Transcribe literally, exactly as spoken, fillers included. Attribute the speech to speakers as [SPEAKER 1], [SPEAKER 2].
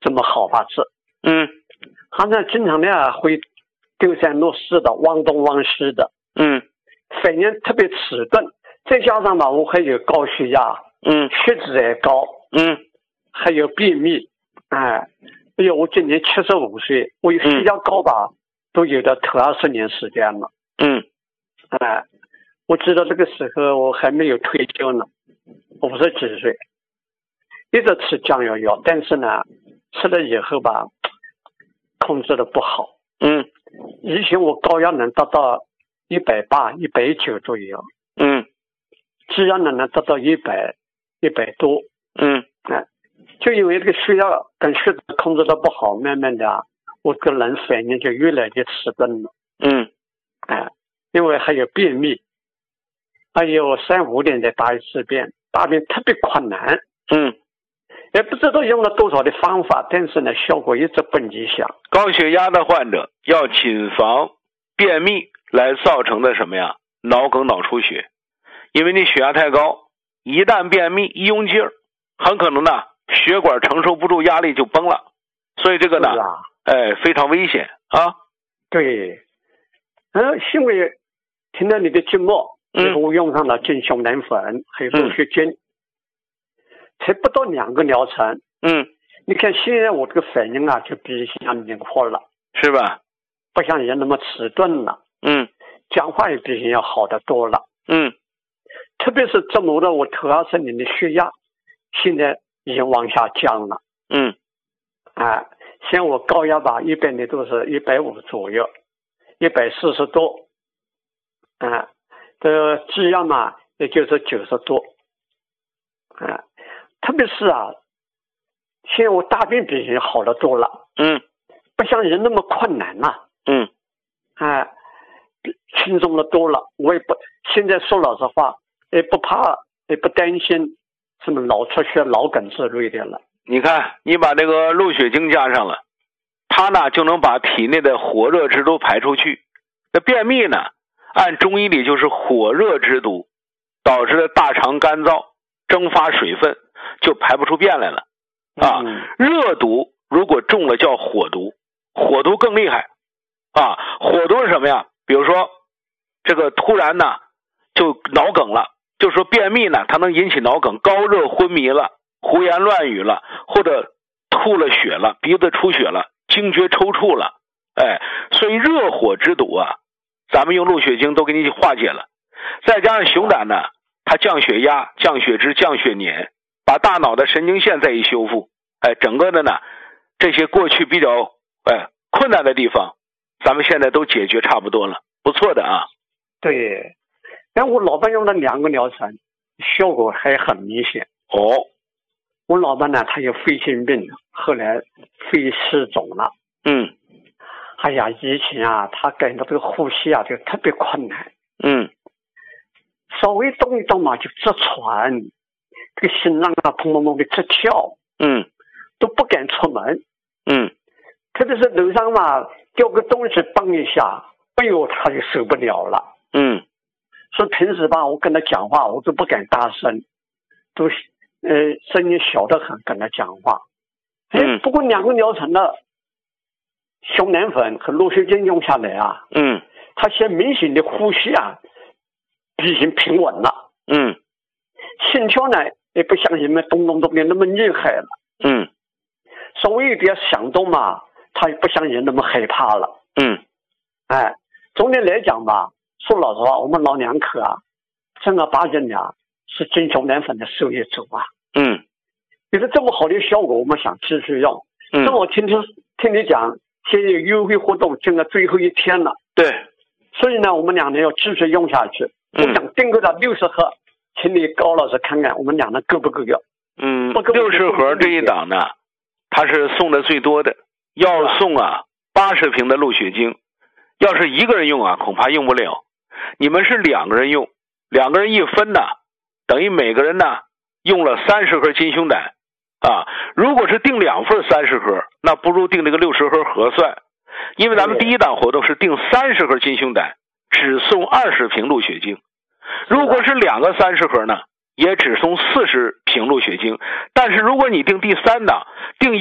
[SPEAKER 1] 这么好法子。
[SPEAKER 2] 嗯，
[SPEAKER 1] 好像经常呢会丢三落四的，忘东忘西的。
[SPEAKER 2] 嗯，
[SPEAKER 1] 反应特别迟钝，再加上吧，我还有高血压，
[SPEAKER 2] 嗯，
[SPEAKER 1] 血脂也高，
[SPEAKER 2] 嗯，
[SPEAKER 1] 还有便秘，哎，哎呦，我今年七十五岁，我有血压高吧，嗯、都有的头二十年时间了。
[SPEAKER 2] 嗯，
[SPEAKER 1] 哎，我知道这个时候我还没有退休呢，五十几岁，一直吃降药药，但是呢，吃了以后吧，控制的不好。
[SPEAKER 2] 嗯，
[SPEAKER 1] 以前我高压能达到一百八、一百九左右。
[SPEAKER 2] 嗯，
[SPEAKER 1] 只要能能达到一百、一百多。
[SPEAKER 2] 嗯，
[SPEAKER 1] 哎，就因为这个血压跟血脂控制的不好，慢慢的，我个人反应就越来越迟钝了。
[SPEAKER 2] 嗯，
[SPEAKER 1] 哎，因为还有便秘，还有三五点再大一次便，大便特别困难。
[SPEAKER 2] 嗯，
[SPEAKER 1] 也不知道用了多少的方法，但是呢，效果一直不理想。
[SPEAKER 2] 高血压的患者要谨防便秘来造成的什么呀？脑梗、脑出血。因为你血压太高，一旦便秘一用劲儿，很可能呢血管承受不住压力就崩了，所以这个呢，
[SPEAKER 1] 啊、
[SPEAKER 2] 哎，非常危险啊。
[SPEAKER 1] 对，嗯，因为听到你的节目，
[SPEAKER 2] 嗯，
[SPEAKER 1] 我用上了金熊胆粉还有鹿血精，嗯、才不到两个疗程。
[SPEAKER 2] 嗯，
[SPEAKER 1] 你看现在我这个反应啊，就比以前灵活了，
[SPEAKER 2] 是吧？
[SPEAKER 1] 不像以前那么迟钝了。
[SPEAKER 2] 嗯，
[SPEAKER 1] 讲话也比以前要好得多了。
[SPEAKER 2] 嗯。
[SPEAKER 1] 特别是折磨的我头二十年的血压，现在已经往下降了。
[SPEAKER 2] 嗯，
[SPEAKER 1] 啊，像我高压吧，一般的都是一百五左右，一百四十多。啊，这质量嘛，也就是九十多。啊，特别是啊，现在我大便比以前好得多了。
[SPEAKER 2] 嗯，
[SPEAKER 1] 不像人那么困难了。
[SPEAKER 2] 嗯，
[SPEAKER 1] 啊，轻松的多了。我也不现在说老实话。也不怕，也不担心什么脑出血、脑梗之类的了。
[SPEAKER 2] 你看，你把这个鹿血精加上了，它呢就能把体内的火热之毒排出去。那便秘呢，按中医里就是火热之毒导致的大肠干燥，蒸发水分，就排不出便来了啊。
[SPEAKER 1] 嗯、
[SPEAKER 2] 热毒如果中了叫火毒，火毒更厉害啊。火毒是什么呀？比如说这个突然呢就脑梗了。就是说便秘呢，它能引起脑梗，高热昏迷了，胡言乱语了，或者吐了血了，鼻子出血了，惊厥抽搐了，哎，所以热火之毒啊，咱们用鹿血精都给你化解了。再加上熊胆呢，它降血压、降血脂、降血粘，把大脑的神经线再一修复，哎，整个的呢，这些过去比较哎困难的地方，咱们现在都解决差不多了，不错的啊。
[SPEAKER 1] 对。但我老伴用了两个疗程，效果还很明显。
[SPEAKER 2] 哦，
[SPEAKER 1] 我老伴呢，他有肺性病，后来肺失肿了。
[SPEAKER 2] 嗯，
[SPEAKER 1] 哎呀，以前啊，他感到这个呼吸啊，就特别困难。
[SPEAKER 2] 嗯，
[SPEAKER 1] 稍微动一动嘛，就直喘，这个心脏啊，砰砰砰的直跳。
[SPEAKER 2] 嗯，
[SPEAKER 1] 都不敢出门。
[SPEAKER 2] 嗯，
[SPEAKER 1] 特别是楼上嘛，掉个东西蹦一下，哎呦，他就受不了了。
[SPEAKER 2] 嗯。
[SPEAKER 1] 所以平时吧，我跟他讲话，我都不敢大声，都呃声音小得很跟他讲话。
[SPEAKER 2] 嗯。
[SPEAKER 1] 不过两个疗程的熊胆粉和鹿血精用下来啊，
[SPEAKER 2] 嗯，
[SPEAKER 1] 他现在明显的呼吸啊，已经平稳了。
[SPEAKER 2] 嗯。
[SPEAKER 1] 心跳呢，也不像你们咚咚咚的那么厉害了。
[SPEAKER 2] 嗯。
[SPEAKER 1] 稍微有点响动嘛，他也不像人那么害怕了。
[SPEAKER 2] 嗯。
[SPEAKER 1] 哎，总的来讲吧。说老实话，我们老两口啊，正儿八经的是金熊胆粉的受益者啊。
[SPEAKER 2] 嗯，
[SPEAKER 1] 有了这么好的效果，我们想继续用。
[SPEAKER 2] 嗯，
[SPEAKER 1] 正好听听听你讲，现在有优惠活动，进了最后一天了。
[SPEAKER 2] 对，
[SPEAKER 1] 所以呢，我们两人要继续用下去。
[SPEAKER 2] 嗯、
[SPEAKER 1] 我想订购到六十盒，请你高老师看看，我们两人够不够用？
[SPEAKER 2] 嗯，六十盒这一档呢，它是送的最多的，要送啊八十瓶的鹿血精，要是一个人用啊，恐怕用不了。你们是两个人用，两个人一分呢，等于每个人呢用了三十盒金熊胆啊。如果是订两份三十盒，那不如订这个六十盒合算，因为咱们第一档活动是订三十盒金熊胆，只送二十瓶鹿血精。如果是两个三十盒呢，也只送四十瓶鹿血精。但是如果你订第三档，订